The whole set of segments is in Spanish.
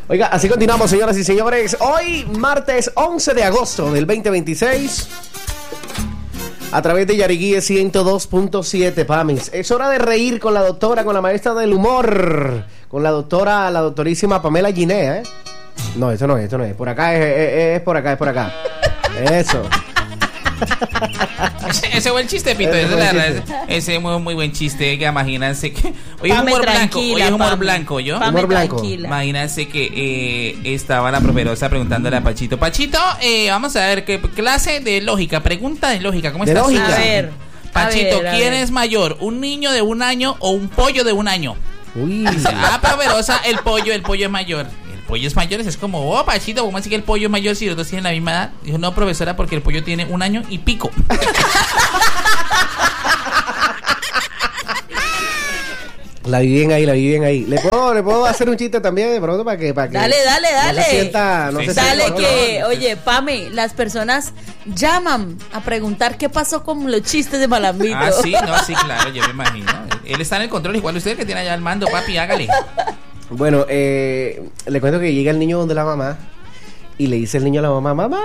Oiga, así continuamos, señoras y señores. Hoy, martes 11 de agosto del 2026, a través de Yariguíe 102.7, Pamis. Es hora de reír con la doctora, con la maestra del humor, con la doctorísima Pamela Giné, ¿eh? No, esto no es. Por acá es por acá. Eso. Ese buen chiste, Pito. Ese es muy buen chiste. Que imagínense que hoy es humor blanco, ¿yo? Humor blanco. Imagínense que estaba la profesora preguntándole a Pachito. Pachito, vamos a ver qué clase de lógica. Pregunta de lógica. ¿Cómo estás? Lógica. A ver. Pachito, ¿quién es mayor? ¿Un niño de 1 año o un pollo de 1 año? Uy. Dice, profesora, el pollo es mayor. Pollos mayores es como, Pachito, ¿cómo así que el pollo es mayor si los dos tienen la misma edad? Dijo, no, profesora, porque el pollo tiene 1 año y pico. La vi bien ahí. ¿Le puedo hacer un chiste también de pronto para que Dale. no se sienta, Dale que, oye, Pame, las personas llaman a preguntar qué pasó con los chistes de Malambito. Sí, claro, yo me imagino. Él está en el control, igual usted que tiene allá el mando, papi, hágale. Bueno, le cuento que llega el niño donde la mamá y le dice el niño a la mamá, mamá.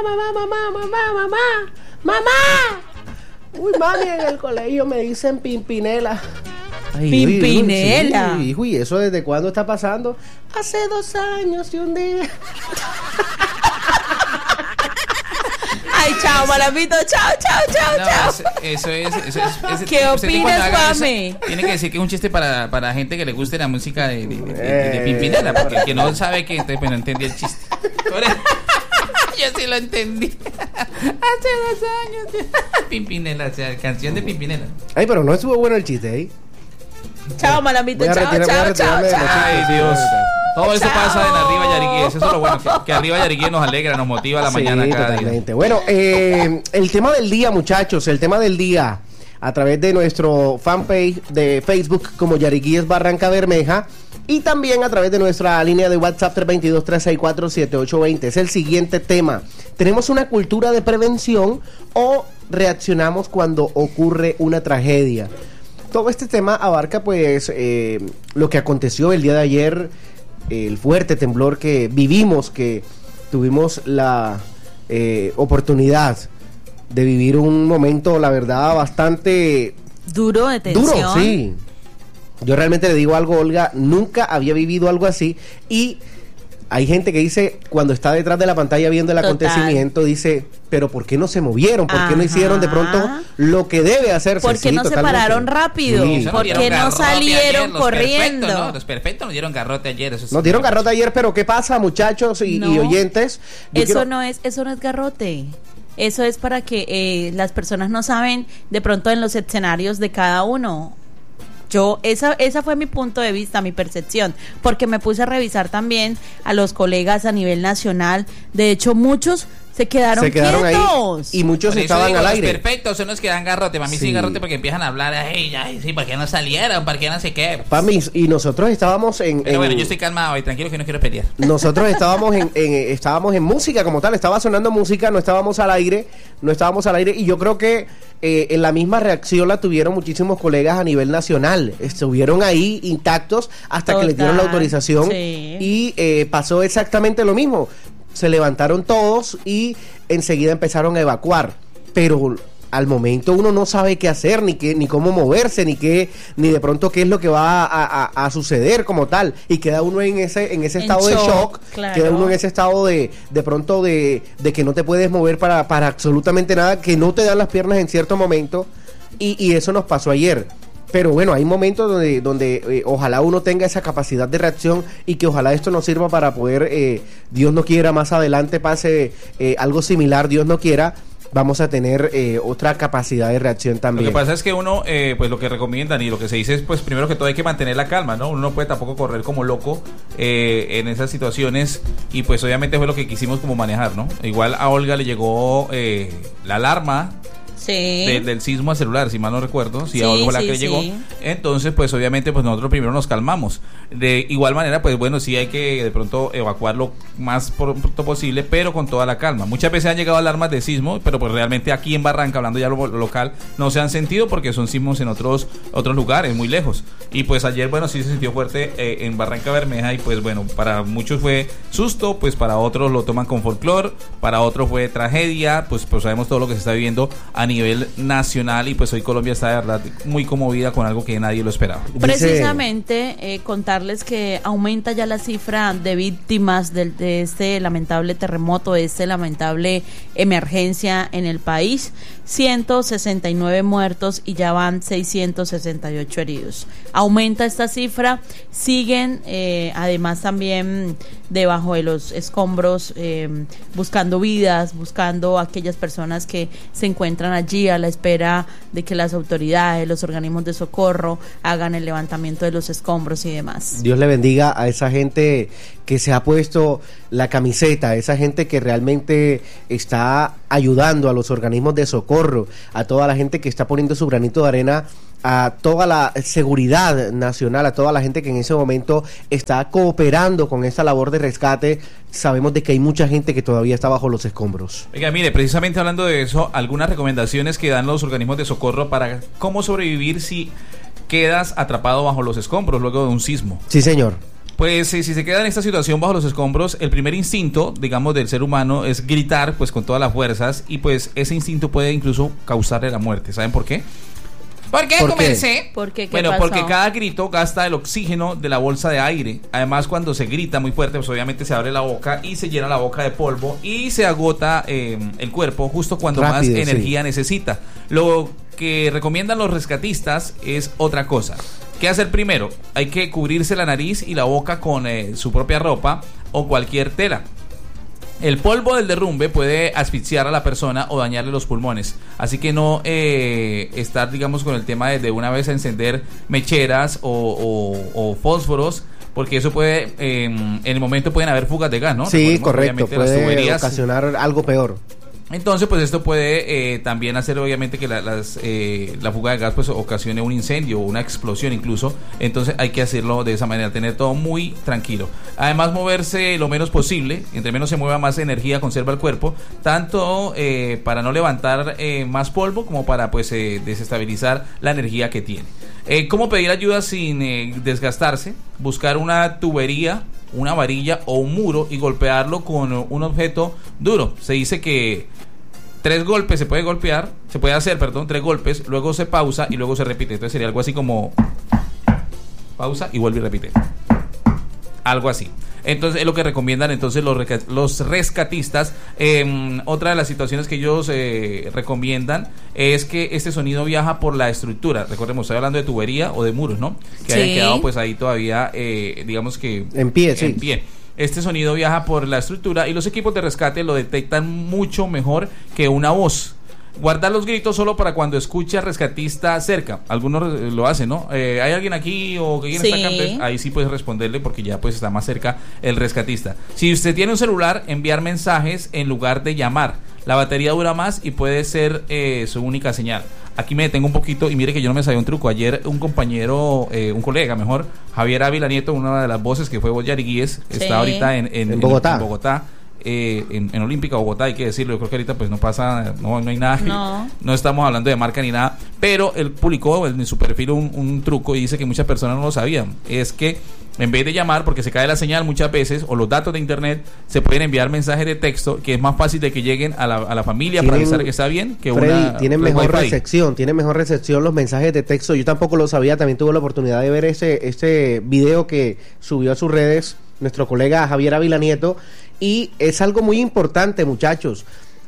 Uy, mami, en el colegio me dicen Pimpinela. Ay, Pimpinela. Sí, hijo, ¿y eso desde cuándo está pasando? Hace 2 años y un día. Ay, chao, Malambito, chao. Eso es. ¿Qué opinas, Pame? Tiene que decir que es un chiste para gente que le guste la música de Pimpinela, porque el que no sabe que entonces no entendí el chiste. Yo sí lo entendí. Hace 2 años. Pimpinela, o sea, canción de Pimpinela. Ay, pero no estuvo bueno el chiste, ¿eh? Chao, Malambito, chao. Ay, Dios. Todo eso pasa en Arriba Yariguíe. Eso es lo bueno, que Arriba Yariguíe nos alegra, nos motiva la mañana cada totalmente. día. Bueno, el tema del día, muchachos, a través de nuestro fanpage de Facebook como Yariguíes Barranca Bermeja y también a través de nuestra línea de WhatsApp 322-364-7820. Es el siguiente tema. ¿Tenemos una cultura de prevención o reaccionamos cuando ocurre una tragedia? Todo este tema abarca pues lo que aconteció el día de ayer, el fuerte temblor que vivimos, que tuvimos la oportunidad de vivir un momento, la verdad, bastante duro de tensión. Duro, sí. Yo realmente le digo algo, Olga, nunca había vivido algo así y hay gente que dice, cuando está detrás de la pantalla viendo el acontecimiento, dice, pero ¿por qué no se movieron? ¿Por qué no hicieron de pronto lo que debe hacerse? ¿Por qué no se pararon rápido? Sí. ¿Por qué no salieron corriendo? Los perfectos nos dieron garrote ayer. Nos dieron garrote ayer, pero ¿qué pasa, muchachos y oyentes? Eso no es garrote. Eso es para que las personas no saben de pronto en los escenarios de cada uno. Esa fue mi punto de vista, mi percepción, porque me puse a revisar también a los colegas a nivel nacional. De hecho, muchos se quedaron quietos. Ahí y muchos estaban al aire. Perfectos son los que dan garrote. Para mí sí garrote porque empiezan a hablar, sí, ¿por qué no salieron? ¿Por qué no sé qué? Pamis, y nosotros estábamos Pero bueno, yo estoy calmado y tranquilo que no quiero pelear. Nosotros estábamos estábamos en música como tal, estaba sonando música, no estábamos al aire y yo creo que en la misma reacción la tuvieron muchísimos colegas a nivel nacional. Estuvieron ahí intactos hasta que les dieron la autorización y pasó exactamente lo mismo. Se levantaron todos y enseguida empezaron a evacuar, pero al momento uno no sabe qué hacer, ni cómo moverse, ni de pronto qué es lo que va a suceder como tal, y queda uno en ese estado de shock, claro. Queda uno en ese estado de pronto de que no te puedes mover para absolutamente nada, que no te dan las piernas en cierto momento, y eso nos pasó ayer. Pero bueno, hay momentos donde ojalá uno tenga esa capacidad de reacción y que ojalá esto nos sirva para poder, Dios no quiera, más adelante pase algo similar, Dios no quiera, vamos a tener otra capacidad de reacción también. Lo que pasa es que uno, pues lo que recomiendan y lo que se dice es, pues primero que todo hay que mantener la calma, ¿no? Uno no puede tampoco correr como loco en esas situaciones y pues obviamente fue lo que quisimos como manejar, ¿no? Igual a Olga le llegó la alarma Sí. Del sismo al celular, si mal no recuerdo, si Sí, algo fue la sí, que sí. llegó. Entonces, pues obviamente, pues nosotros primero nos calmamos. De igual manera, pues bueno, sí hay que de pronto evacuar lo más pronto posible, pero con toda la calma. Muchas veces han llegado alarmas de sismo, pero pues realmente aquí en Barranca, hablando ya lo local, no se han sentido porque son sismos en otros lugares, muy lejos. Y pues ayer, bueno, sí se sintió fuerte en Barranca Bermeja y pues bueno, para muchos fue susto, pues para otros lo toman con folclore, para otros fue tragedia, pues sabemos todo lo que se está viviendo a nivel nacional y pues hoy Colombia está de verdad muy conmovida con algo que nadie lo esperaba. Precisamente contarles que aumenta ya la cifra de víctimas de este lamentable terremoto, de este lamentable emergencia en el país. 169 muertos y ya van 668 heridos. Aumenta esta cifra, siguen además también debajo de los escombros buscando vidas, buscando a aquellas personas que se encuentran allí a la espera de que las autoridades, los organismos de socorro hagan el levantamiento de los escombros y demás. Dios le bendiga a esa gente que se ha puesto la camiseta, esa gente que realmente está ayudando a los organismos de socorro, a toda la gente que está poniendo su granito de arena, a toda la seguridad nacional, a toda la gente que en ese momento está cooperando con esta labor de rescate. Sabemos de que hay mucha gente que todavía está bajo los escombros. Oiga, mire, precisamente hablando de eso, algunas recomendaciones que dan los organismos de socorro para cómo sobrevivir si quedas atrapado bajo los escombros luego de un sismo. Sí, señor. Pues si se queda en esta situación bajo los escombros, el primer instinto, digamos, del ser humano es gritar pues con todas las fuerzas y pues ese instinto puede incluso causarle la muerte. ¿Saben por qué? ¿Por qué? Comencé. ¿Por qué? ¿Qué Bueno, pasó? porque cada grito gasta el oxígeno de la bolsa de aire. Además, cuando se grita muy fuerte, pues obviamente se abre la boca y se llena la boca de polvo y se agota el cuerpo justo cuando Rápido, más energía sí. necesita. Lo que recomiendan los rescatistas es otra cosa. ¿Qué hacer primero? Hay que cubrirse la nariz y la boca con su propia ropa o cualquier tela. El polvo del derrumbe puede asfixiar a la persona o dañarle los pulmones. Así que no estar, digamos, con el tema de una vez encender mecheras o fósforos, porque eso puede, en el momento pueden haber fugas de gas, ¿no? Sí, Recordemos, correcto, obviamente, las puede tuberías. ocasionar algo peor. Entonces, pues esto puede también hacer obviamente que la fuga de gas pues ocasione un incendio o una explosión incluso. Entonces hay que hacerlo de esa manera, tener todo muy tranquilo. Además, moverse lo menos posible, entre menos se mueva más energía conserva el cuerpo, tanto para no levantar más polvo como para pues desestabilizar la energía que tiene. ¿Cómo pedir ayuda sin desgastarse? Buscar una tubería, una varilla o un muro y golpearlo con un objeto duro. Se dice que 3 golpes se puede hacer 3 golpes, luego se pausa y luego se repite. Entonces sería algo así como pausa y vuelve y repite. Algo así. Entonces es lo que recomiendan entonces los rescatistas. Otra de las situaciones que ellos recomiendan es que este sonido viaja por la estructura. Recordemos, estoy hablando de tubería o de muros, ¿no? Que hayan quedado pues ahí todavía, digamos que en pie, sí. En pie. Este sonido viaja por la estructura y los equipos de rescate lo detectan mucho mejor que una voz. Guardar los gritos solo para cuando escuche al rescatista cerca. Algunos lo hacen, ¿no? ¿Hay alguien aquí o que quién está acá? Entonces, ahí sí puedes responderle porque ya pues está más cerca el rescatista. Si usted tiene un celular, enviar mensajes en lugar de llamar. La batería dura más y puede ser su única señal. Aquí me detengo un poquito y mire que yo no me sabía un truco. Ayer un compañero, un colega mejor, Javier Ávila Nieto, una de las voces que fue voz Yariguíes, está ahorita en Bogotá. En Bogotá. En Olímpica, Bogotá, hay que decirlo. Yo creo que ahorita pues no pasa, no hay nada, no estamos hablando de marca ni nada, pero él publicó en su perfil un truco y dice que muchas personas no lo sabían. Es que en vez de llamar, porque se cae la señal muchas veces, o los datos de internet, se pueden enviar mensajes de texto, que es más fácil de que lleguen a la familia para avisar que está bien, que Freddy, tienen mejor recepción. Tienen mejor recepción los mensajes de texto. Yo tampoco lo sabía, también tuve la oportunidad de ver este video que subió a sus redes nuestro colega Javier Ávila Nieto. Y es algo muy importante, muchachos.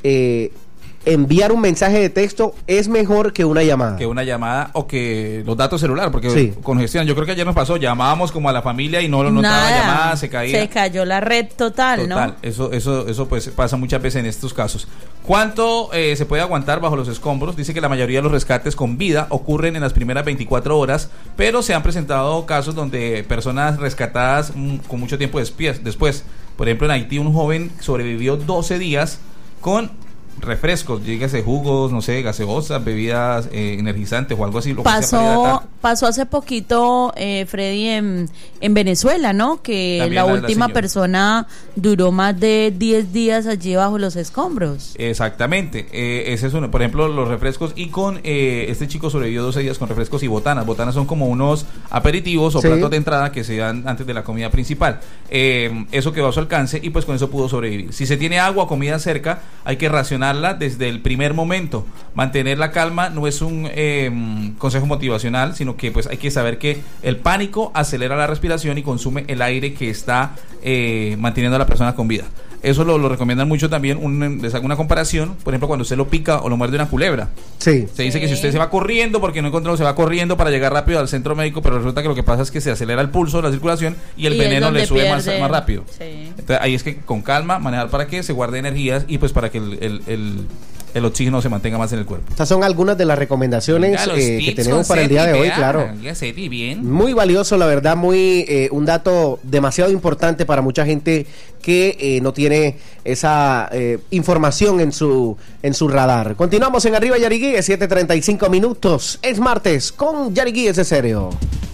Enviar un mensaje de texto es mejor que una llamada. Que una llamada o que los datos celular, porque congestionan. Yo creo que ayer nos pasó, llamábamos como a la familia y no notaba la llamada, se caía. Se cayó la red total, ¿no? Eso pues pasa muchas veces en estos casos. ¿Cuánto se puede aguantar bajo los escombros? Dice que la mayoría de los rescates con vida ocurren en las primeras 24 horas, pero se han presentado casos donde personas rescatadas con mucho tiempo después. Por ejemplo, en Haití un joven sobrevivió 12 días con refrescos, dígase jugos, no sé, gaseosas, bebidas energizantes o algo así. Lo que sea para hidratar. Pasó hace poquito, Freddy, en Venezuela, ¿no? Que También la última señora. persona duró más de 10 días allí bajo los escombros. Exactamente, ese es uno, por ejemplo, los refrescos, y con este chico sobrevivió 12 días con refrescos y botanas. Botanas son como unos aperitivos o Sí. platos de entrada que se dan antes de la comida principal. Eso quedó a su alcance y pues con eso pudo sobrevivir. Si se tiene agua o comida cerca, hay que racionarla desde el primer momento. Mantener la calma no es un consejo motivacional, sino que pues hay que saber que el pánico acelera la respiración y consume el aire que está manteniendo a la persona con vida. Eso lo recomiendan mucho también. Les hago una comparación, por ejemplo, cuando usted lo pica o lo muerde una culebra. Sí. Se dice que si usted se va corriendo porque no encontró, se va corriendo para llegar rápido al centro médico, pero resulta que lo que pasa es que se acelera el pulso, la circulación, y el Y es veneno donde le sube más pierde. rápido. Sí. Entonces ahí es que con calma, manejar para que se guarde energías y pues para que el oxígeno se mantenga más en el cuerpo. Estas son algunas de las recomendaciones Venga, los que tips tenemos con para el día Seti, de hoy, vea, claro. ya Seti, bien. Muy valioso, la verdad, un dato demasiado importante para mucha gente que no tiene esa información en su radar. Continuamos en Arriba Yariguí, 7:35 minutos. Es martes con Yariguí, es de serio.